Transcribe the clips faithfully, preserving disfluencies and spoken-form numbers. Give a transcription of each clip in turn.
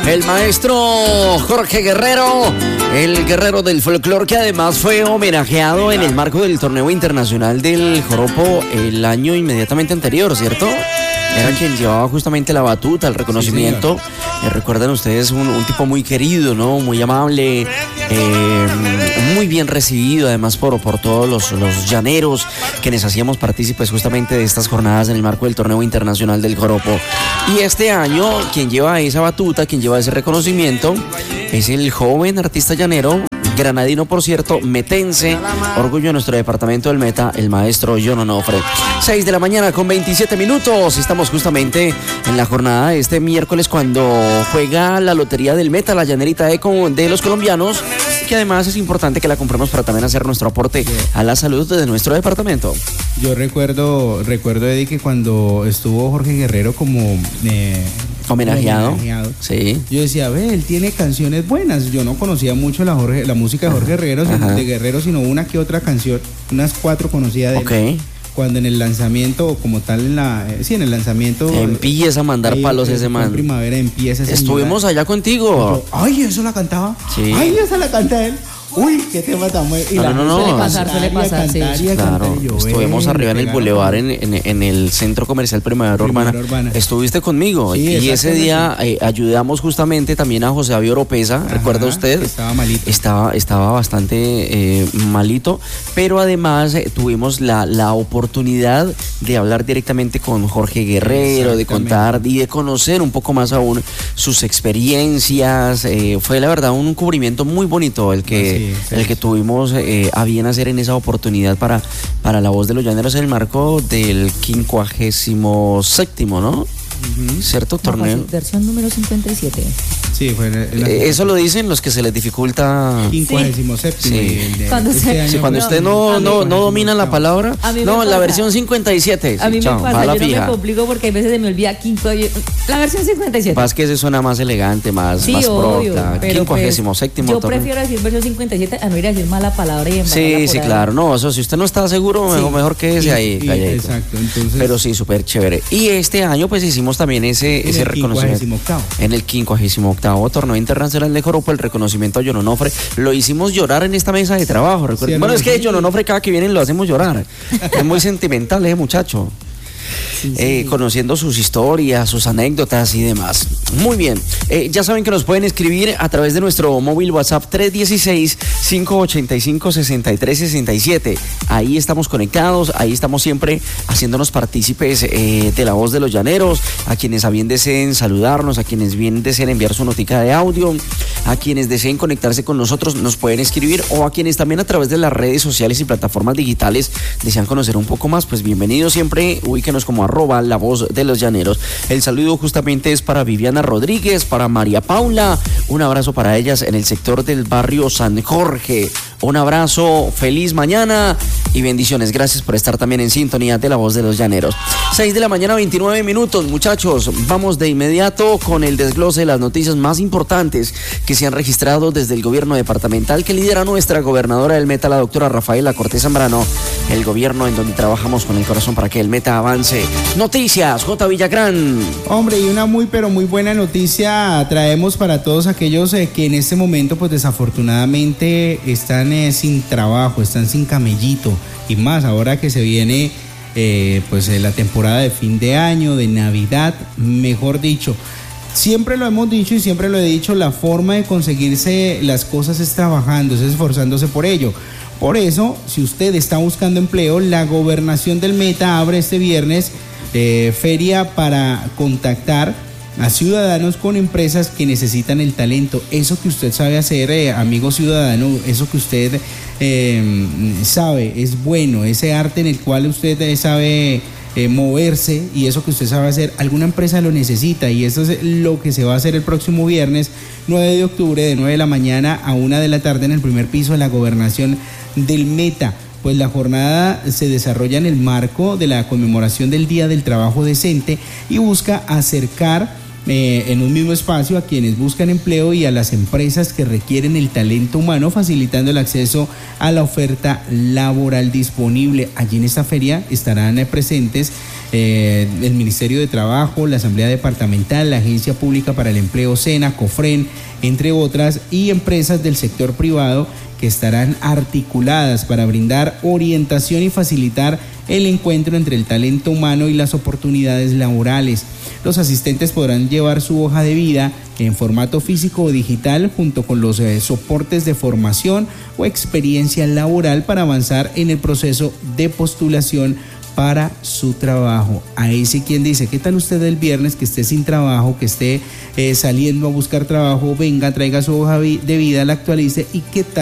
el maestro Jorge Guerrero, el guerrero del folclore, que además fue homenajeado en el marco del torneo internacional del joropo el año inmediatamente anterior, ¿cierto? Era quien llevaba justamente la batuta, el reconocimiento. Sí, eh, recuerdan ustedes, un, un tipo muy querido, ¿no? Muy amable, eh, muy bien recibido, además por, por todos los, los llaneros, quienes hacíamos partícipes justamente de estas jornadas en el marco del torneo internacional del joropo. Y este año, quien lleva esa batuta, quien lleva ese reconocimiento, es el joven artista llanero, granadino por cierto, metense, orgullo de nuestro departamento del Meta, el maestro John Onofre. seis de la mañana con veintisiete minutos, estamos justamente en la jornada de este miércoles cuando juega la lotería del Meta, la llanerita eco de los colombianos, que además es importante que la compremos para también hacer nuestro aporte a la salud de nuestro departamento. Yo recuerdo, recuerdo Eddie, que cuando estuvo Jorge Guerrero como eh, homenajeado, homenajeado, sí. Yo decía, ve, él tiene canciones buenas. Yo no conocía mucho la Jorge, la música de Jorge Guerrero, sino, de Guerrero, sino una que otra canción, unas cuatro conocidas de él. Okay. Cuando en el lanzamiento, o como tal, en la, eh, sí, en el lanzamiento empieza a mandar ahí, palos ese man. En primavera empieza ese Estuvimos señora. allá contigo. Yo, ay, eso la cantaba. Sí. Ay, esa la canta él. Uy, qué tema tan bueno. Y no, la no, no, suele no. pasar, suele pasar, sí. Claro, yo, estuvimos ven, arriba en el bulevar, en, en, en el centro comercial Primavera Urbana. Urbana. Estuviste conmigo, sí, y ese día eh, ayudamos justamente también a José Javier Oropesa. ¿Recuerda usted? Estaba malito. Estaba, estaba bastante eh, malito, pero además eh, tuvimos la, la oportunidad de hablar directamente con Jorge Guerrero, de contar y de conocer un poco más aún sus experiencias. Eh, fue la verdad un cubrimiento muy bonito el que... Sí, sí, el que tuvimos eh, a bien hacer en esa oportunidad para, para La Voz de los Llaneros en el marco del quincuagésimo séptimo, ¿no? Uh-huh. ¿Cierto? No, torneo. Versión número cincuenta y siete. Sí, fue en la... eh, eso lo dicen los que se les dificulta. quincuagésimo séptimo. Sí. De, cuando este se... sí, cuando no, usted no, no, no domina la palabra. No, la versión cincuenta y siete. A mí sí, me chao, pasa, yo fija. no me complico porque a veces se me olvida quinto. La versión cincuenta y siete. Más que se suena más elegante, más, sí, más obvio, pro. quincuagésimo séptimo. Yo prefiero decir versión cincuenta y siete a no ir a decir mala palabra y sí, sí, claro. No, eso si usted no está seguro, sí. mejor, mejor quédese ahí. Y, exacto, entonces. Pero sí, súper chévere. Y este año pues hicimos también ese, ese reconocimiento. En el quincuagésimo octavo torneo internacional de joropo, el reconocimiento a John Onofre. Lo hicimos llorar en esta mesa de trabajo. Sí, bueno, es que John Onofre cada que viene lo hacemos llorar. Es muy sentimental ese muchacho. Sí, sí, eh, sí. Conociendo sus historias, sus anécdotas y demás. Muy bien, eh, ya saben que nos pueden escribir a través de nuestro móvil WhatsApp tres uno seis, cinco ocho cinco, seis tres seis siete. Ahí estamos conectados, ahí estamos siempre haciéndonos partícipes eh, de La Voz de los Llaneros, a quienes a bien deseen saludarnos, a quienes bien deseen enviar su notica de audio, a quienes deseen conectarse con nosotros nos pueden escribir, o a quienes también a través de las redes sociales y plataformas digitales desean conocer un poco más, pues bienvenidos siempre, ubíquenos como arroba La Voz de los Llaneros. El saludo justamente es para Viviana Rodríguez, para María Paula, un abrazo para ellas en el sector del barrio San Jorge. Un abrazo, feliz mañana y bendiciones. Gracias por estar también en sintonía de La Voz de los Llaneros. seis de la mañana, veintinueve minutos, muchachos. Vamos de inmediato con el desglose de las noticias más importantes que se han registrado desde el gobierno departamental que lidera nuestra gobernadora del Meta, la doctora Rafaela Cortés Zambrano. El gobierno en donde trabajamos con el corazón para que el Meta avance. Noticias, J. Villagrán. Hombre, y una muy pero muy buena noticia traemos para todos aquellos eh, que en este momento pues desafortunadamente están eh, sin trabajo, están sin camellito, y más ahora que se viene eh, pues eh, la temporada de fin de año, de Navidad, mejor dicho. Siempre lo hemos dicho y siempre lo he dicho, la forma de conseguirse las cosas es trabajando, es esforzándose por ello. Por eso, si usted está buscando empleo, la Gobernación del Meta abre este viernes eh, feria para contactar a ciudadanos con empresas que necesitan el talento. Eso que usted sabe hacer, eh, amigo ciudadano, eso que usted eh, sabe, es bueno, ese arte en el cual usted eh, sabe eh, moverse, y eso que usted sabe hacer, alguna empresa lo necesita, y eso es lo que se va a hacer el próximo viernes nueve de octubre, de nueve de la mañana a una de la tarde, en el primer piso de la Gobernación del Meta. Pues la jornada se desarrolla en el marco de la conmemoración del Día del Trabajo Decente y busca acercar eh, en un mismo espacio a quienes buscan empleo y a las empresas que requieren el talento humano, facilitando el acceso a la oferta laboral disponible. Allí en esta feria estarán eh, presentes eh, el Ministerio de Trabajo, la Asamblea Departamental, la Agencia Pública para el Empleo, SENA, COFREN, entre otras, y empresas del sector privado que estarán articuladas para brindar orientación y facilitar el encuentro entre el talento humano y las oportunidades laborales. Los asistentes podrán llevar su hoja de vida en formato físico o digital junto con los eh, soportes de formación o experiencia laboral para avanzar en el proceso de postulación para su trabajo. A ese quien dice, ¿qué tal usted el viernes que esté sin trabajo, que esté eh, saliendo a buscar trabajo? Venga, traiga su hoja de vida, la actualice y qué tal,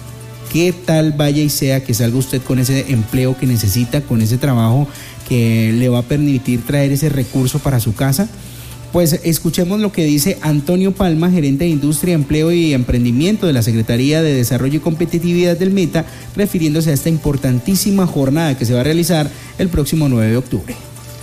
qué tal vaya y sea que salga usted con ese empleo que necesita, con ese trabajo que le va a permitir traer ese recurso para su casa. Pues escuchemos lo que dice Antonio Palma, gerente de Industria, Empleo y Emprendimiento de la Secretaría de Desarrollo y Competitividad del Meta, refiriéndose a esta importantísima jornada que se va a realizar el próximo nueve de octubre.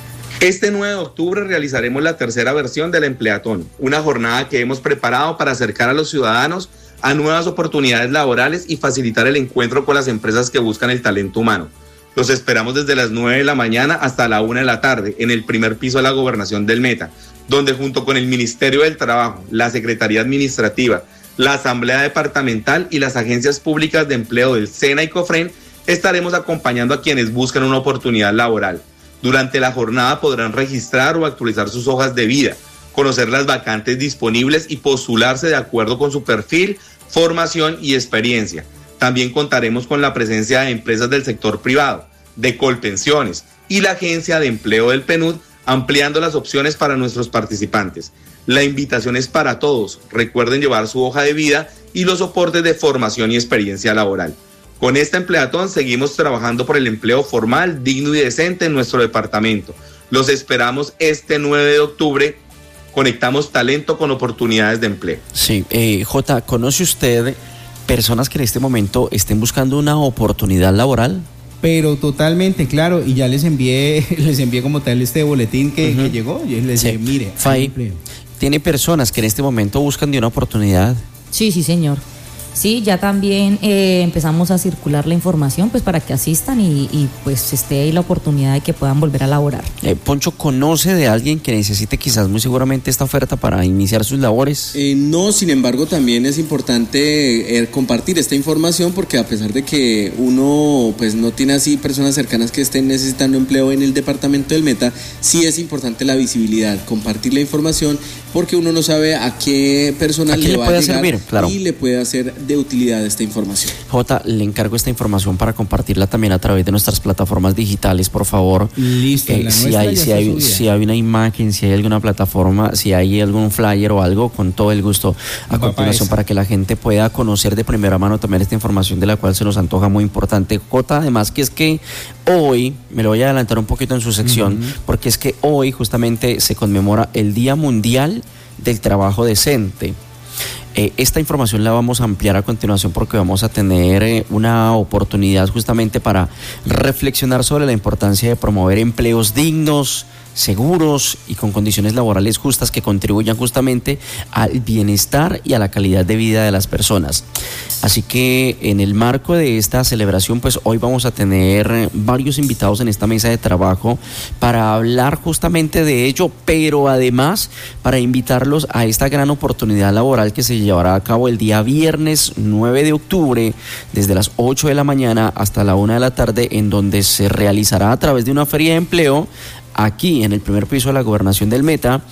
Este nueve de octubre realizaremos la tercera versión del Empleatón, una jornada que hemos preparado para acercar a los ciudadanos a nuevas oportunidades laborales y facilitar el encuentro con las empresas que buscan el talento humano. Los esperamos desde las nueve de la mañana hasta la una de la tarde en el primer piso de la Gobernación del Meta, donde junto con el Ministerio del Trabajo, la Secretaría Administrativa, la Asamblea Departamental y las agencias públicas de empleo del SENA y COFREN estaremos acompañando a quienes buscan una oportunidad laboral. Durante la jornada podrán registrar o actualizar sus hojas de vida, conocer las vacantes disponibles y postularse de acuerdo con su perfil, formación y experiencia. También contaremos con la presencia de empresas del sector privado, de Colpensiones y la Agencia de Empleo del PNUD, ampliando las opciones para nuestros participantes. La invitación es para todos. Recuerden llevar su hoja de vida y los soportes de formación y experiencia laboral. Con este Empleatón seguimos trabajando por el empleo formal, digno y decente en nuestro departamento. Los esperamos este nueve de octubre. Conectamos talento con oportunidades de empleo. Sí, eh, J, ¿conoce usted personas que en este momento estén buscando una oportunidad laboral? Pero totalmente, claro, y ya les envié, les envié como tal este boletín que, uh-huh. que llegó, y les dije, sí. mire, Fay, ¿tiene personas que en este momento buscan de una oportunidad? Sí, sí, señor. Sí, ya también eh, empezamos a circular la información pues para que asistan y, y pues esté ahí la oportunidad de que puedan volver a laborar. Eh, Poncho, ¿conoce de alguien que necesite quizás muy seguramente esta oferta para iniciar sus labores? Eh, no, sin embargo también es importante eh, compartir esta información porque a pesar de que uno pues no tiene así personas cercanas que estén necesitando empleo en el departamento del Meta, sí es importante la visibilidad, compartir la información porque uno no sabe a qué persona le, le va a llegar servir, claro. y le puede hacer de utilidad esta información. Jota, le encargo esta información para compartirla también a través de nuestras plataformas digitales, por favor. Listo. Eh, si hay, si hay, si hay una imagen, si hay alguna plataforma, si hay algún flyer o algo, con todo el gusto a Va continuación para, para que la gente pueda conocer de primera mano también esta información de la cual se nos antoja muy importante. Jota, además que es que hoy, me lo voy a adelantar un poquito en su sección, uh-huh. porque es que hoy justamente se conmemora el Día Mundial del Trabajo Decente. Eh, esta información la vamos a ampliar a continuación porque vamos a tener eh, una oportunidad justamente para reflexionar sobre la importancia de promover empleos dignos, seguros y con condiciones laborales justas que contribuyan justamente al bienestar y a la calidad de vida de las personas. Así que en el marco de esta celebración, pues hoy vamos a tener varios invitados en esta mesa de trabajo para hablar justamente de ello, pero además para invitarlos a esta gran oportunidad laboral que se llevará a cabo el día viernes nueve de octubre desde las ocho de la mañana hasta la una de la tarde, en donde se realizará a través de una feria de empleo aquí en el primer piso de la Gobernación del Meta,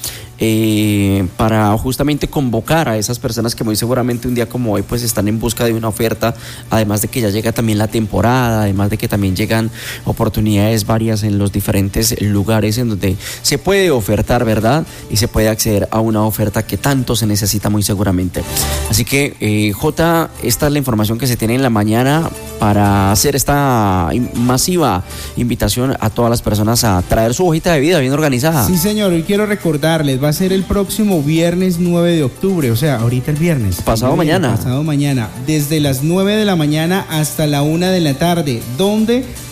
eh, para justamente convocar a esas personas que muy seguramente un día como hoy pues están en busca de una oferta, además de que ya llega también la temporada, además de que también llegan oportunidades varias en los diferentes lugares en donde se puede ofertar, ¿verdad? Y se puede acceder a una oferta que tanto se necesita muy seguramente. Así que, eh, J, esta es la información que se tiene en la mañana para hacer esta masiva invitación a todas las personas a traer su hojita de vida bien organizada. Sí, señor, y quiero recordarles, va a ser el próximo viernes nueve de octubre, o sea, ahorita el viernes. Pasado el viernes, mañana. Pasado mañana, desde las nueve de la mañana hasta la una de la tarde, donde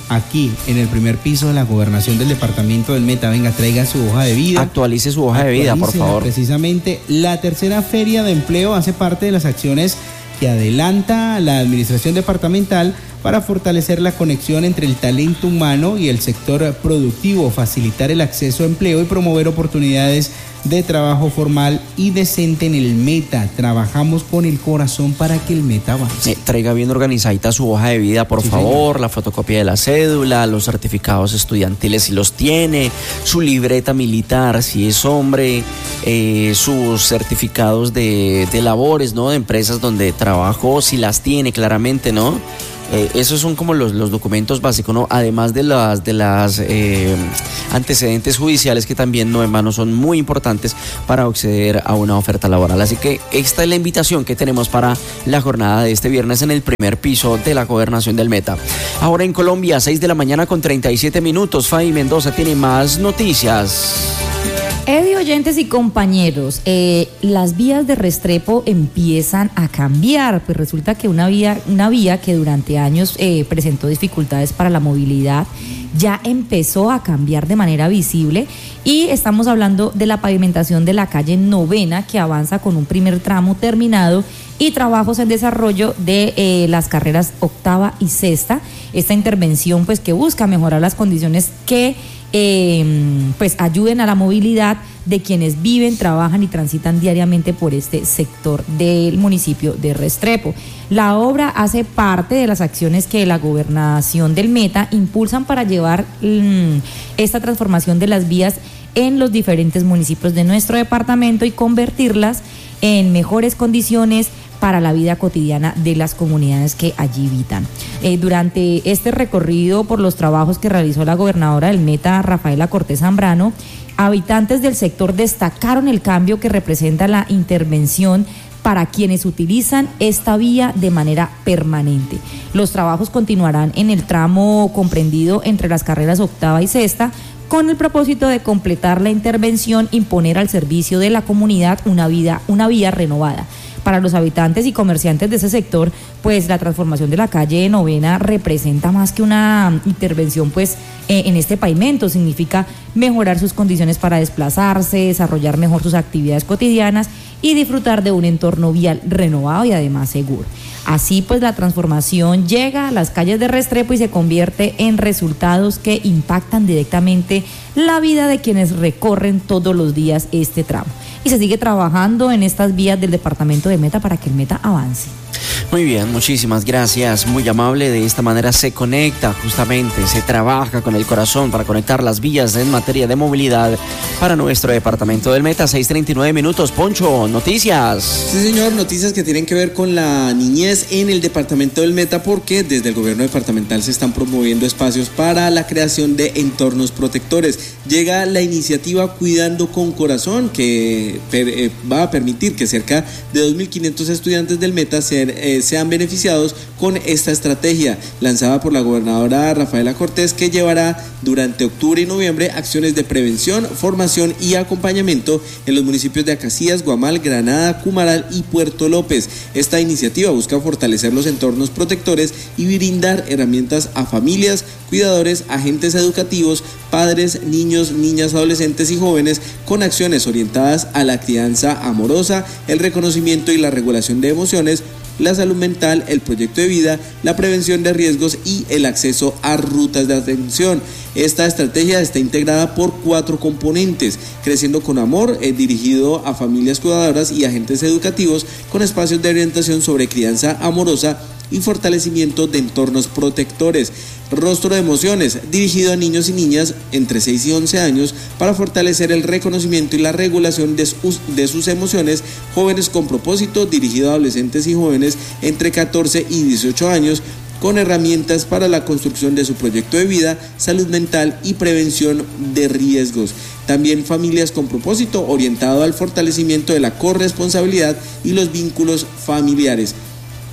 aquí en el primer piso de la gobernación del departamento del Meta. Venga, traiga su hoja de vida. Actualice su hoja de vida, por favor. Precisamente, la tercera feria de empleo hace parte de las acciones que adelanta la administración departamental para fortalecer la conexión entre el talento humano y el sector productivo, facilitar el acceso a empleo y promover oportunidades de trabajo formal y decente en el Meta. Trabajamos con el corazón para que el Meta avance. Eh, traiga bien organizadita su hoja de vida, por sí, favor, señor. La fotocopia de la cédula, los certificados estudiantiles si los tiene, su libreta militar si es hombre, eh, sus certificados de, de labores, ¿no? De empresas donde trabajó, si las tiene claramente, ¿no? Eh, esos son como los, los documentos básicos, ¿no? Además de las de las eh, antecedentes judiciales que también, no, hermano, son muy importantes para acceder a una oferta laboral. Así que esta es la invitación que tenemos para la jornada de este viernes en el primer piso de la gobernación del Meta. Ahora en Colombia, seis de la mañana con treinta y siete minutos. Fabi Mendoza tiene más noticias. Eddie, oyentes y compañeros, eh, las vías de Restrepo empiezan a cambiar, pues resulta que una vía, una vía que durante años eh, presentó dificultades para la movilidad ya empezó a cambiar de manera visible, y estamos hablando de la pavimentación de la calle Novena, que avanza con un primer tramo terminado y trabajos en desarrollo de eh, las carreras octava y sexta. Esta intervención pues que busca mejorar las condiciones que Eh, pues ayuden a la movilidad de quienes viven, trabajan y transitan diariamente por este sector del municipio de Restrepo. La obra hace parte de las acciones que la gobernación del Meta impulsan para llevar mmm, esta transformación de las vías en los diferentes municipios de nuestro departamento y convertirlas en mejores condiciones para la vida cotidiana de las comunidades que allí habitan. Eh, durante este recorrido por los trabajos que realizó la gobernadora del Meta, Rafaela Cortés Zambrano, habitantes del sector destacaron el cambio que representa la intervención para quienes utilizan esta vía de manera permanente. Los trabajos continuarán en el tramo comprendido entre las carreras octava y sexta, con el propósito de completar la intervención y poner al servicio de la comunidad una, vida, una vía renovada. Para los habitantes y comerciantes de ese sector, pues la transformación de la calle Novena representa más que una intervención pues eh, en este pavimento, significa mejorar sus condiciones para desplazarse, desarrollar mejor sus actividades cotidianas y disfrutar de un entorno vial renovado y además seguro. Así pues la transformación llega a las calles de Restrepo y se convierte en resultados que impactan directamente la vida de quienes recorren todos los días este tramo. Y se sigue trabajando en estas vías del departamento de Meta para que el Meta avance. Muy bien, muchísimas gracias, muy amable. De esta manera se conecta justamente, se trabaja con el corazón para conectar las vías en materia de movilidad para nuestro departamento del Meta. Seis treinta y nueve minutos. Poncho, noticias. Sí, señor, noticias que tienen que ver con la niñez en el departamento del Meta, porque desde el gobierno departamental se están promoviendo espacios para la creación de entornos protectores. Llega la iniciativa Cuidando con Corazón, que per, eh, va a permitir que cerca de dos mil quinientos estudiantes del Meta sean eh, sean beneficiados con esta estrategia lanzada por la gobernadora Rafaela Cortés, que llevará durante octubre y noviembre acciones de prevención, formación y acompañamiento en los municipios de Acacías, Guamal, Granada, Cumaral y Puerto López. Esta iniciativa busca fortalecer los entornos protectores y brindar herramientas a familias, cuidadores, agentes educativos, padres, niños, niñas, adolescentes y jóvenes con acciones orientadas a la crianza amorosa, el reconocimiento y la regulación de emociones, la salud mental, el proyecto de vida, la prevención de riesgos y el acceso a rutas de atención. Esta estrategia está integrada por cuatro componentes: Creciendo con Amor, eh, dirigido a familias cuidadoras y agentes educativos con espacios de orientación sobre crianza amorosa y fortalecimiento de entornos protectores. Rostro de Emociones, dirigido a niños y niñas entre seis y once años para fortalecer el reconocimiento y la regulación de sus, de sus emociones. Jóvenes con Propósito, dirigido a adolescentes y jóvenes entre catorce y dieciocho años con herramientas para la construcción de su proyecto de vida, salud mental y prevención de riesgos. También Familias con Propósito, orientado al fortalecimiento de la corresponsabilidad y los vínculos familiares.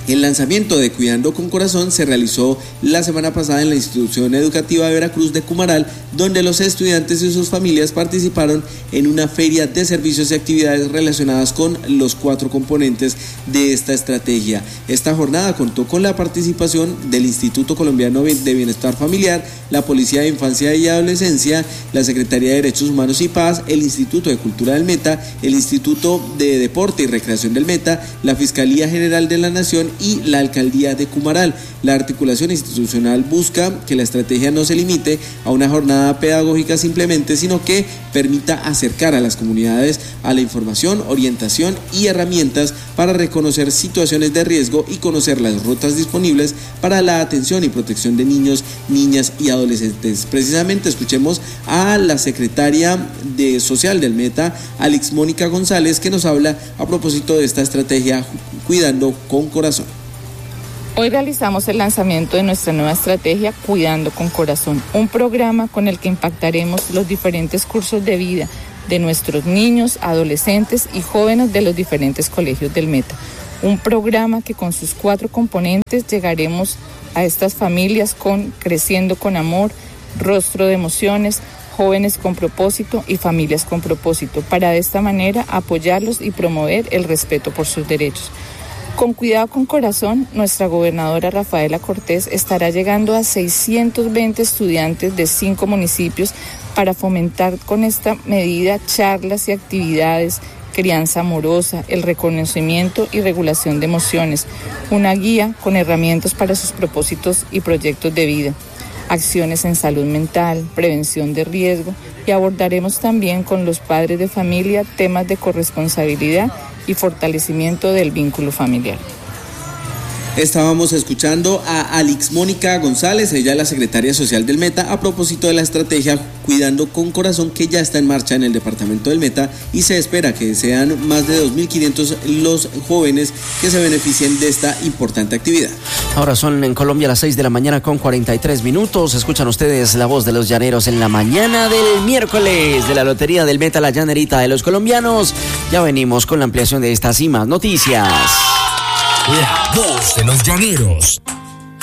El lanzamiento de Cuidando con Corazón se realizó la semana pasada en la institución educativa de Veracruz de Cumaral, donde los estudiantes y sus familias participaron en una feria de servicios y actividades relacionadas con los cuatro componentes de esta estrategia. Esta jornada contó con la participación del Instituto Colombiano de Bienestar Familiar, la Policía de Infancia y Adolescencia, la Secretaría de Derechos Humanos y Paz, el Instituto de Cultura del Meta, el Instituto de Deporte y Recreación del Meta, la Fiscalía General de la Nación y la Alcaldía de Cumaral. La articulación institucional busca que la estrategia no se limite a una jornada pedagógica simplemente, sino que permita acercar a las comunidades a la información, orientación y herramientas para reconocer situaciones de riesgo y conocer las rutas disponibles para la atención y protección de niños, niñas y adolescentes. Precisamente escuchemos a la secretaria de Social del Meta, Alex Mónica González, que nos habla a propósito de esta estrategia Cuidando con Corazón. Hoy realizamos el lanzamiento de nuestra nueva estrategia Cuidando con Corazón, un programa con el que impactaremos los diferentes cursos de vida de nuestros niños, adolescentes y jóvenes de los diferentes colegios del Meta. Un programa que con sus cuatro componentes llegaremos a estas familias con Creciendo con Amor, Rostro de Emociones, Jóvenes con Propósito y Familias con Propósito, para de esta manera apoyarlos y promover el respeto por sus derechos. Con Cuidado con Corazón, nuestra gobernadora Rafaela Cortés estará llegando a seiscientos veinte estudiantes de cinco municipios para fomentar con esta medida charlas y actividades, crianza amorosa, el reconocimiento y regulación de emociones, una guía con herramientas para sus propósitos y proyectos de vida, acciones en salud mental, prevención de riesgo, y abordaremos también con los padres de familia temas de corresponsabilidad y fortalecimiento del vínculo familiar. Estábamos escuchando a Alex Mónica González, ella es la secretaria social del Meta, a propósito de la estrategia Cuidando con Corazón, que ya está en marcha en el departamento del Meta, y se espera que sean más de dos mil quinientos los jóvenes que se beneficien de esta importante actividad. Ahora son en Colombia las seis de la mañana con cuarenta y tres minutos. Escuchan ustedes la voz de los llaneros en la mañana del miércoles de la Lotería del Meta, la llanerita de los colombianos. Ya venimos con la ampliación de estas y más noticias. La voz de los llaneros.